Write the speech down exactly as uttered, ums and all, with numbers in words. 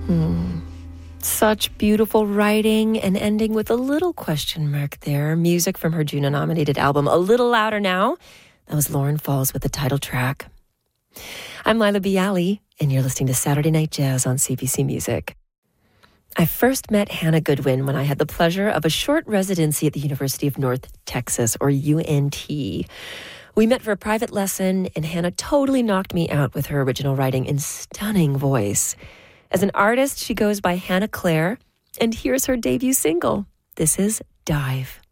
Hmm. Such beautiful writing and ending with a little question mark there. Music from her Juno-nominated album, A Little Louder Now. That was Lauren Falls with the title track. I'm Lila Bialy, and you're listening to Saturday Night Jazz on C B C Music. I first met Hannah Goodwin when I had the pleasure of a short residency at the University of North Texas, or U N T. We met for a private lesson, and Hannah totally knocked me out with her original writing and stunning voice. As an artist, she goes by Hannah Claire, and here's her debut single. This is Dive.